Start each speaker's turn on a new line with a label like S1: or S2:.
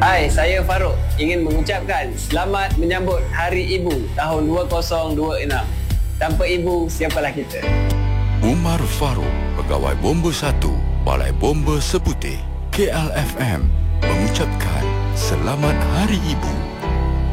S1: Hai, saya Farouk ingin mengucapkan selamat menyambut Hari Ibu tahun 2026. Tanpa ibu, siapalah kita?
S2: Umar Farouk, Pegawai Bomba 1, Balai Bomba Seputih, KLFM mengucapkan Selamat Hari Ibu.